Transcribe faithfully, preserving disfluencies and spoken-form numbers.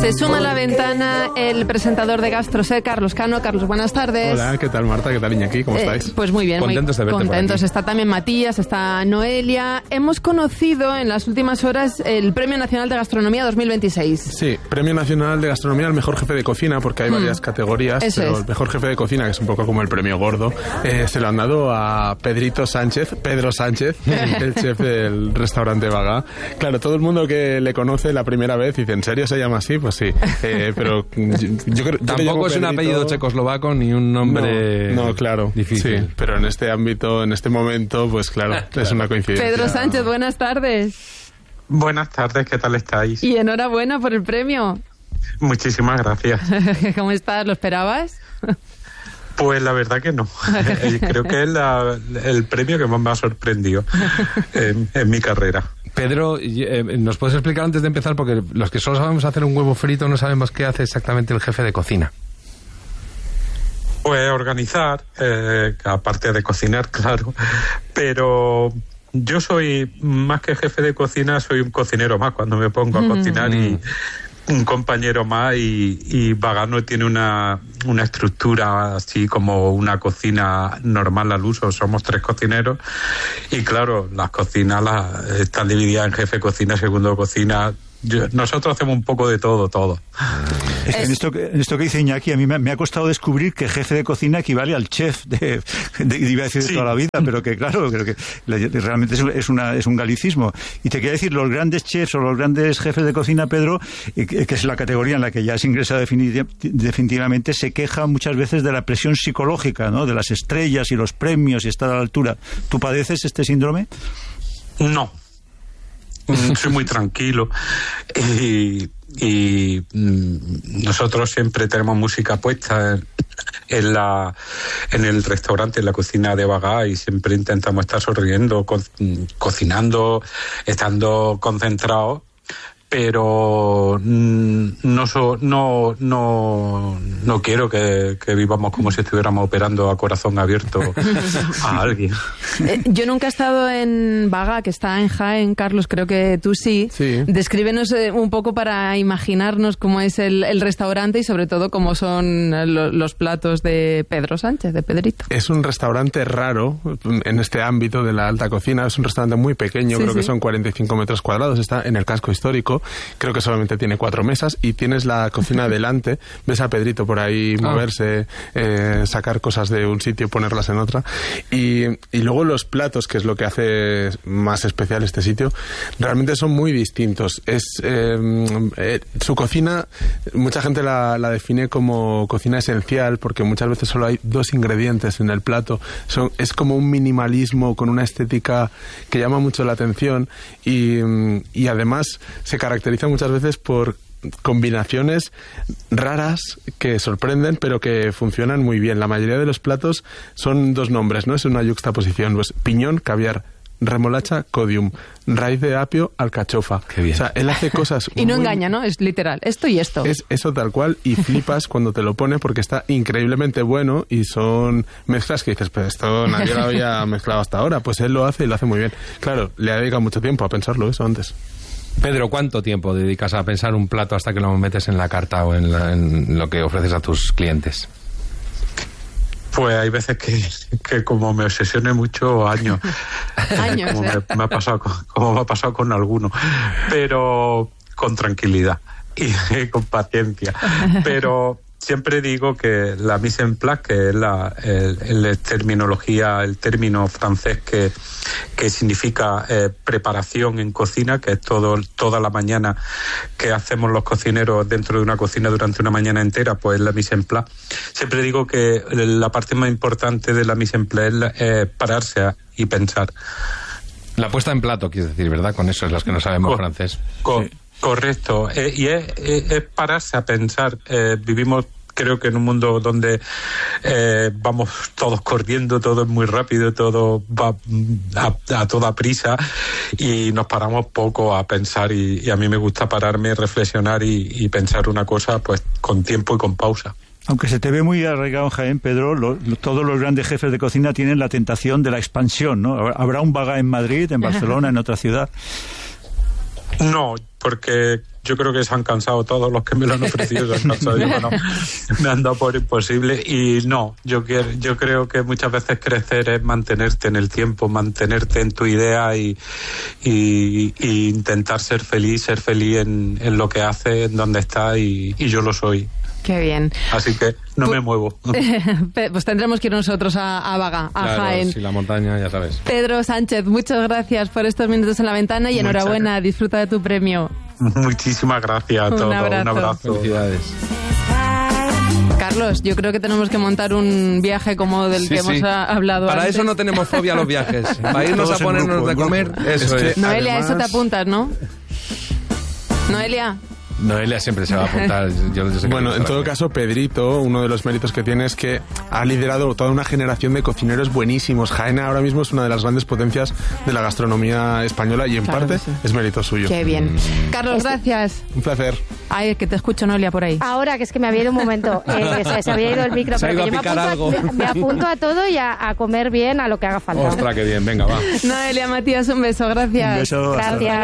Se suma a la ventana el presentador de GastroSet, Carlos Cano. Carlos, buenas tardes. Hola, ¿qué tal, Marta? ¿Qué tal, Iñaki? ¿Cómo eh, estáis? Pues muy bien, contentos muy de verte contentos. Está también Matías, está Noelia. Hemos conocido en las últimas horas el Premio Nacional de Gastronomía dos mil veintiséis. Sí, Premio Nacional de Gastronomía al mejor jefe de cocina, porque hay mm. varias categorías, Eso pero es. el mejor jefe de cocina, que es un poco como el premio gordo, eh, se lo han dado a Pedrito Sánchez, Pedro Sánchez, el chef del restaurante Bagá. Claro, todo el mundo que le conoce la primera vez dice, ¿en serio se llama así? Pues sí, eh, pero yo, yo creo... Yo Tampoco es Pedrito... un apellido checoslovaco ni un nombre no, no, claro, difícil. Sí, pero en este ámbito, en este momento, pues claro, claro. es una coincidencia. Pedro Sánchez, buenas tardes. Buenas tardes, ¿qué tal estáis? Y enhorabuena por el premio. Muchísimas gracias. ¿Cómo estás? ¿Lo esperabas? Pues la verdad que no. Creo que es la, el premio que más me ha sorprendido en, en mi carrera. Pedro, ¿nos puedes explicar antes de empezar? Porque los que solo sabemos hacer un huevo frito no sabemos qué hace exactamente el jefe de cocina. Pues organizar, eh, aparte de cocinar, claro, pero yo soy, más que jefe de cocina, soy un cocinero más cuando me pongo a cocinar y un compañero más y, y Bagá no tiene una, una estructura así como una cocina normal al uso. Somos tres cocineros y claro, las cocinas las, están divididas en jefe de cocina, segundo de cocina. Yo, nosotros hacemos un poco de todo, todo. Es que en esto, en esto que dice Iñaki, a mí me, me ha costado descubrir que jefe de cocina equivale al chef de, de, de iba a decir de sí. toda la vida, pero que claro, creo que realmente es, es, una, es un galicismo. Y te quiero decir, los grandes chefs o los grandes jefes de cocina, Pedro, que es la categoría en la que ya se ingresa definitiv, definitivamente, se queja muchas veces de la presión psicológica, ¿no? De las estrellas y los premios y estar a la altura. ¿Tú padeces este síndrome? No. Soy muy tranquilo y, y nosotros siempre tenemos música puesta en, en la en el restaurante, en la cocina de Bagá, y siempre intentamos estar sonriendo, co cocinando, estando concentrados. Pero no, so, no, no, no quiero que, que vivamos como si estuviéramos operando a corazón abierto a alguien. Eh, yo nunca he estado en Bagá, que está en Jaén, Carlos, creo que tú sí. sí. Descríbenos eh, un poco para imaginarnos cómo es el, el restaurante y sobre todo cómo son lo, los platos de Pedro Sánchez, de Pedrito. Es un restaurante raro en este ámbito de la alta cocina. Es un restaurante muy pequeño, sí, creo sí. que son cuarenta y cinco metros cuadrados. Está en el casco histórico. Creo que solamente tiene cuatro mesas y tienes la cocina delante. Ves a Pedrito por ahí moverse, eh, sacar cosas de un sitio, ponerlas en otra. Y, y luego los platos, que es lo que hace más especial este sitio, realmente son muy distintos. Es eh, eh, su cocina, mucha gente la, la define como cocina esencial porque muchas veces solo hay dos ingredientes en el plato. Son, es como un minimalismo con una estética que llama mucho la atención y, y además se caracteriza muchas veces por combinaciones raras que sorprenden pero que funcionan muy bien. La mayoría de los platos son dos nombres, ¿no? Es una yuxtaposición, pues piñón, caviar, remolacha, codium, raíz de apio, alcachofa. Qué bien. O sea, él hace cosas y no muy... engaña, ¿no? Es literal, esto y esto. Es eso tal cual y flipas cuando te lo pone porque está increíblemente bueno y son mezclas que dices, pero esto nadie lo había mezclado hasta ahora. Pues él lo hace y lo hace muy bien. Claro, le ha dedicado mucho tiempo a pensarlo eso antes. Pedro, ¿cuánto tiempo dedicas a pensar un plato hasta que lo metes en la carta o en, la, en lo que ofreces a tus clientes? Pues hay veces que, que como me obsesione mucho, años. Años, como, ¿eh? me, me ha pasado con, como me ha pasado con algunos. Pero con tranquilidad y, y con paciencia. Pero siempre digo que la mise en place, que es la el, el terminología, el término francés que, que significa eh, preparación en cocina, que es todo toda la mañana que hacemos los cocineros dentro de una cocina durante una mañana entera, pues la mise en place. Siempre digo que la parte más importante de la mise en place es la, eh, pararse a, y pensar. La puesta en plato, quieres decir, ¿verdad? Con eso es los que no sabemos Co francés. Co sí. Correcto. Eh, y es, es, es pararse a pensar. Eh, vivimos... Creo que en un mundo donde eh, vamos todos corriendo, todo es muy rápido, todo va a, a toda prisa y nos paramos poco a pensar y, y a mí me gusta pararme, reflexionar y, y pensar una cosa pues con tiempo y con pausa. Aunque se te ve muy arraigado en Jaén, Pedro, lo, lo, todos los grandes jefes de cocina tienen la tentación de la expansión, ¿no? ¿Habrá un Bagá en Madrid, en Barcelona, en otra ciudad? No, porque yo creo que se han cansado todos los que me lo han ofrecido, se han cansado, yo, no, me han dado por imposible y no, yo, quiero, yo creo que muchas veces crecer es mantenerte en el tiempo, mantenerte en tu idea y, y, y intentar ser feliz, ser feliz en, en lo que haces, en donde estás y, y yo lo soy. Qué bien. Así que no pues, me muevo. Pues tendremos que ir nosotros a, a Baga, a claro, Jaén. Sí, la montaña, ya sabes. Pedro Sánchez, muchas gracias por estos minutos en la ventana y muchas enhorabuena, gracias. Disfruta de tu premio. Muchísimas gracias a todos. Un abrazo. Un abrazo. Felicidades. Carlos, yo creo que tenemos que montar un viaje como del sí, que sí. hemos hablado Para antes. eso no tenemos fobia a los viajes. Para irnos a ponernos grupo, de comer, eso es. es. Noelia, además... eso te apuntas, ¿no? Noelia. Noelia siempre se va a apuntar. Yo, yo sé bueno, en todo hacer. caso, Pedrito, uno de los méritos que tiene es que ha liderado toda una generación de cocineros buenísimos. Jaén ahora mismo es una de las grandes potencias de la gastronomía española y en claro parte sí. es mérito suyo. Qué bien. Mm. Carlos, gracias. Un placer. Ay, que te escucho, Noelia, por ahí. Ahora, que es que me había ido un momento. Eh, se, se había ido el micro. Se pero ha que ido yo a me picar apunto, algo. A, me apunto a todo y a, a comer bien, a lo que haga falta. Ostras, qué bien. Venga, va. Noelia, Matías, un beso. Gracias. Un beso. Gracias.